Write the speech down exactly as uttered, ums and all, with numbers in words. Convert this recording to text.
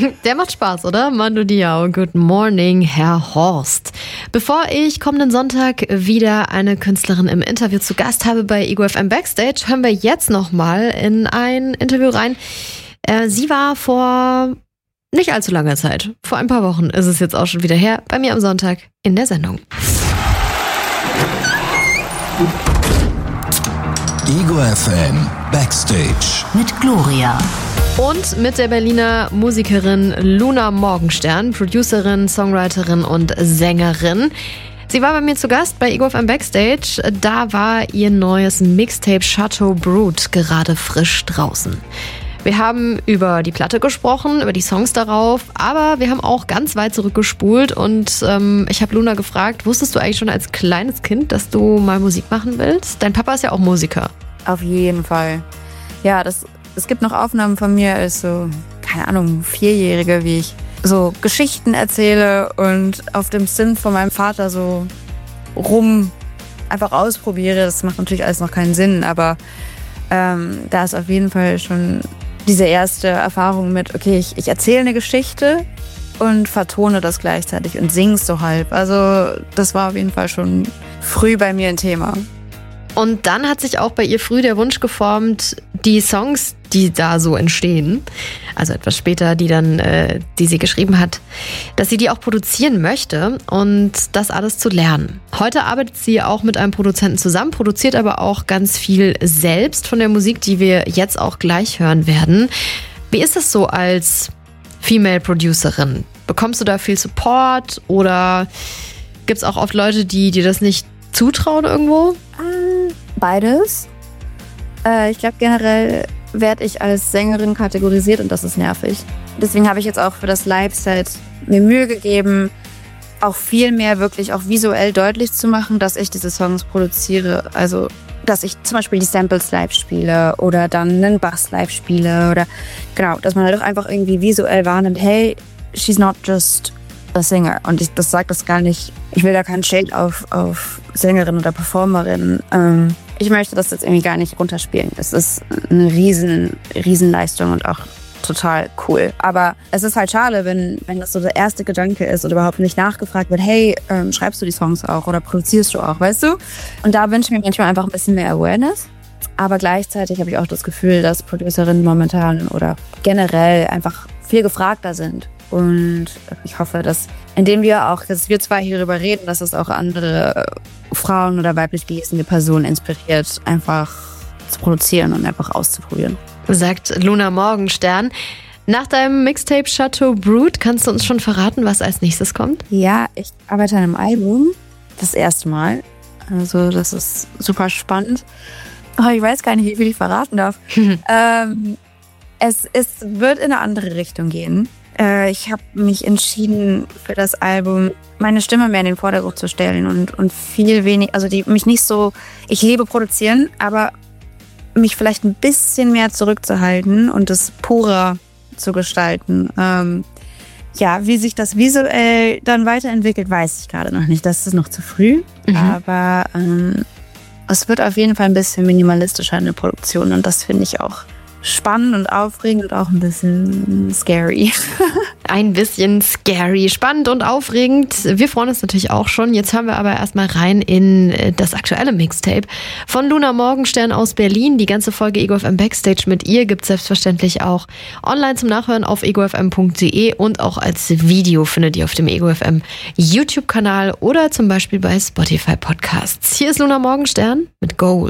Der macht Spaß, oder? Mando Diao. Good morning, Herr Horst. Bevor ich kommenden Sonntag wieder eine Künstlerin im Interview zu Gast habe bei Ego F M Backstage, hören wir jetzt nochmal in ein Interview rein. Äh, sie war vor nicht allzu langer Zeit, vor ein paar Wochen ist es jetzt auch schon wieder her, bei mir am Sonntag in der Sendung. Ego F M Backstage mit Gloria. Und mit der Berliner Musikerin Luna Morgenstern, Producerin, Songwriterin und Sängerin. Sie war bei mir zu Gast bei Ego F M Backstage. Da war ihr neues Mixtape Chateau Brut gerade frisch draußen. Wir haben über die Platte gesprochen, über die Songs darauf, aber wir haben auch ganz weit zurückgespult und ähm, ich habe Luna gefragt, wusstest du eigentlich schon als kleines Kind, dass du mal Musik machen willst? Dein Papa ist ja auch Musiker. Auf jeden Fall. Ja, das, es gibt noch Aufnahmen von mir als so, keine Ahnung, Vierjährige, wie ich so Geschichten erzähle und auf dem Synth von meinem Vater so rum einfach ausprobiere. Das macht natürlich alles noch keinen Sinn, aber ähm, da ist auf jeden Fall schon diese erste Erfahrung mit, okay, ich, ich erzähle eine Geschichte und vertone das gleichzeitig und singe es so halb. Also das war auf jeden Fall schon früh bei mir ein Thema. Und dann hat sich auch bei ihr früh der Wunsch geformt, die Songs, die da so entstehen, also etwas später, die dann, äh, die sie geschrieben hat, dass sie die auch produzieren möchte und das alles zu lernen. Heute arbeitet sie auch mit einem Produzenten zusammen, produziert aber auch ganz viel selbst von der Musik, die wir jetzt auch gleich hören werden. Wie ist das so als Female Producerin? Bekommst du da viel Support oder gibt es auch oft Leute, die dir das nicht zutrauen irgendwo? Beides. Äh, ich glaube, generell werde ich als Sängerin kategorisiert und das ist nervig. Deswegen habe ich jetzt auch für das Live-Set mir Mühe gegeben, auch viel mehr wirklich auch visuell deutlich zu machen, dass ich diese Songs produziere. Also, dass ich zum Beispiel die Samples live spiele oder dann einen Bass live spiele oder genau, dass man halt auch einfach irgendwie visuell wahrnimmt, hey, she's not just a singer. Und ich, das sagt das gar nicht, ich will da keinen Shade auf, auf Sängerin oder Performerin. Ähm, ich möchte das jetzt irgendwie gar nicht runterspielen. Es ist eine riesen, riesen Leistung und auch total cool. Aber es ist halt schade, wenn, wenn das so der erste Gedanke ist oder überhaupt nicht nachgefragt wird, hey, ähm, schreibst du die Songs auch oder produzierst du auch, weißt du? Und da wünsche ich mir manchmal einfach ein bisschen mehr Awareness. Aber gleichzeitig habe ich auch das Gefühl, dass Producerinnen momentan oder generell einfach viel gefragter sind. Und ich hoffe, dass indem wir auch, dass wir zwei hierüber reden, dass es auch andere Frauen oder weiblich gelesene Personen inspiriert, einfach zu produzieren und einfach auszuprobieren. Sagt Luna Morgenstern. Nach deinem Mixtape Chateau Brut kannst du uns schon verraten, was als nächstes kommt? Ja, ich arbeite an einem Album. Das erste Mal. Also das ist super spannend. Oh, ich weiß gar nicht, wie viel ich verraten darf. ähm, es, es wird in eine andere Richtung gehen. Ich habe mich entschieden, für das Album meine Stimme mehr in den Vordergrund zu stellen und, und viel wenig, also die, mich nicht so, ich liebe produzieren, aber mich vielleicht ein bisschen mehr zurückzuhalten und es purer zu gestalten. Ähm, ja, wie sich das visuell dann weiterentwickelt, weiß ich gerade noch nicht. Das ist noch zu früh, mhm. aber ähm, es wird auf jeden Fall ein bisschen minimalistischer in der Produktion und das finde ich auch spannend und aufregend und auch ein bisschen scary. Ein bisschen scary, spannend und aufregend. Wir freuen uns natürlich auch schon. Jetzt hören wir aber erstmal rein in das aktuelle Mixtape von Luna Morgenstern aus Berlin. Die ganze Folge Ego F M Backstage mit ihr gibt es selbstverständlich auch online zum Nachhören auf ego f m punkt d e und auch als Video findet ihr auf dem Ego F M YouTube-Kanal oder zum Beispiel bei Spotify Podcasts. Hier ist Luna Morgenstern mit Gold.